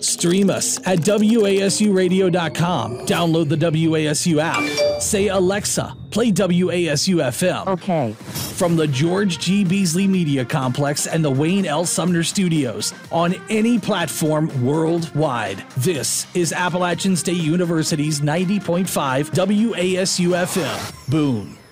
Stream us at WASUradio.com. Download the WASU app. Say, Alexa, play WASU FM. Okay. From the George G. Beasley Media Complex and the Wayne L. Sumner Studios on any platform worldwide. This is Appalachian State University's 90.5 WASU FM. Boone.